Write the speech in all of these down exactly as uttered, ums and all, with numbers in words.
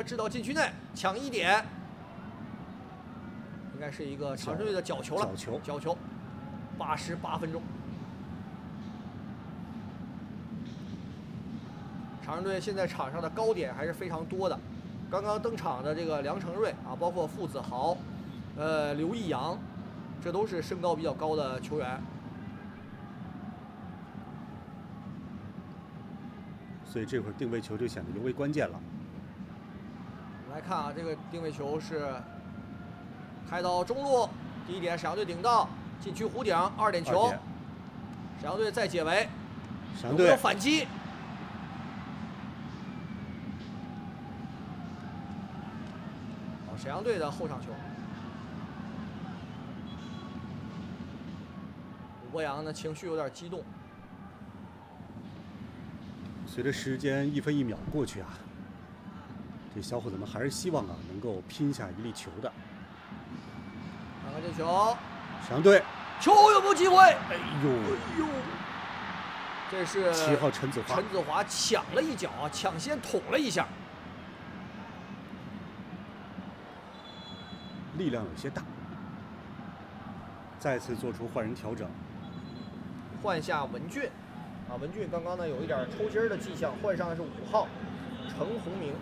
制到禁区内，抢一点，应该是一个长春队的角球了。 角球， 角球，八十八分钟。长春队现在场上的高点还是非常多的，刚刚登场的这个梁成瑞啊，包括傅子豪，呃，刘易阳，这都是身高比较高的球员。 所以这会儿定位球就显得尤为关键了。 我们来看啊，这个定位球是开到中路，第一点沈阳队顶到禁区弧顶，二点球。沈阳队再解围， 沈阳队有反击。好，沈阳队的后场球。武博洋呢情绪有点激动。 随着时间一分一秒过去啊，这小伙子们还是希望啊能够拼下一粒球的。 看看这球， 沈阳队球有没有机会？ 哎呦， 哎呦，这是七号陈子华， 陈子华抢了一脚啊，抢先捅了一下， 力量有些大。再次做出换人调整， 换下文俊。啊，文俊刚刚呢有一点抽筋儿的迹象，换上的是五号程鸿明。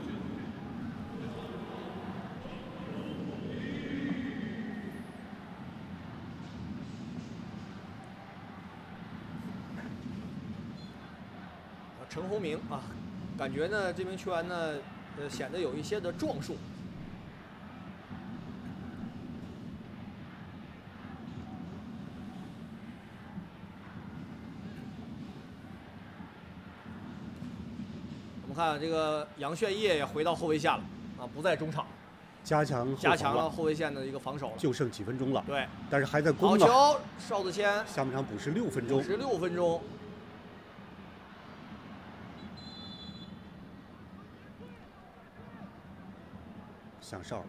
啊，程鸿明啊，感觉呢这名球员呢，呃，显得有一些的壮硕。看这个杨炫烨也回到后卫线了啊，不在中场， 加强加强了后卫线的一个防守了。 就剩几分钟了， 对， 但是还在攻好球，邵子谦， 下半场补时六分钟， 补时六分钟， 响哨了。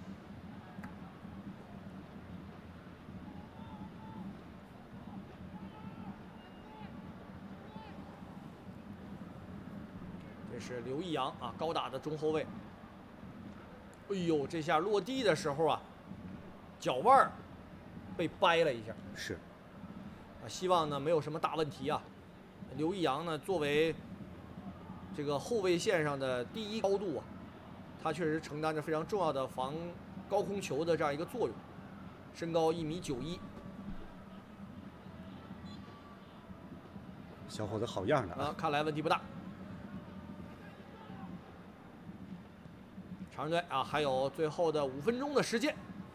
这是刘易阳啊，高大的中后卫。哎呦，这下落地的时候啊，脚腕儿被掰了一下。 是。 啊，希望呢没有什么大问题啊。刘易阳呢，作为这个后卫线上的第一高度啊，他确实承担着非常重要的防高空球的这样一个作用。身高一米九一。 小伙子好样的啊！看来问题不大。长春队啊，还有最后的五分钟的时间。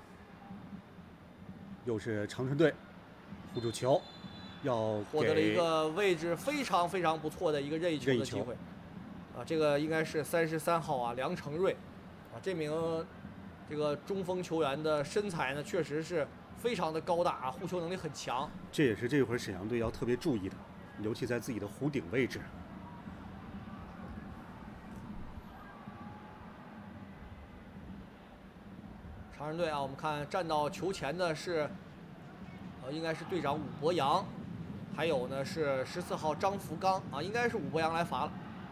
又是长春队护住球，要获得了一个位置非常非常不错的一个任意球的机会。啊，这个应该是三十三号啊，梁成瑞。啊，这名这个中锋球员的身材呢，确实是非常的高大啊，护球能力很强。 这也是这会儿沈阳队要特别注意的，尤其在自己的弧顶位置。 长春队啊，我们看站到球前的是，呃，应该是队长武博洋，还有呢是十四号张福刚啊，应该是武博洋来罚了。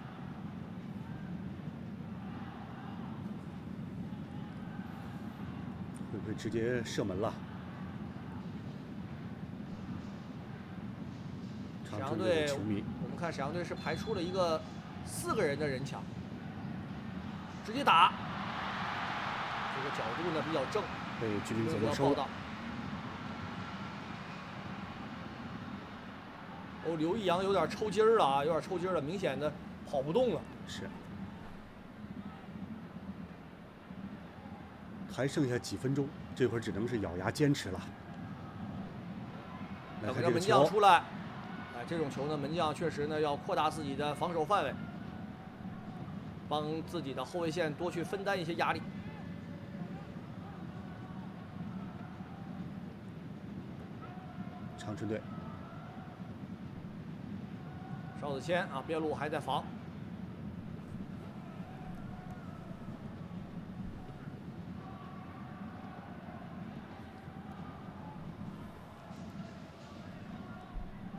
会不会直接射门了？ 沈阳队，我们看沈阳队是排出了一个四个人的人墙，直接打。这个角度呢比较正， 被居民责收到。 哦，刘易阳有点抽筋儿了啊，有点抽筋了，明显的跑不动了。 是。还剩下几分钟，这会儿只能是咬牙坚持了。 等着门将出来，哎，这种球呢，门将确实呢要扩大自己的防守范围，帮自己的后卫线多去分担一些压力。 长春队， 邵子谦啊，边路还在防。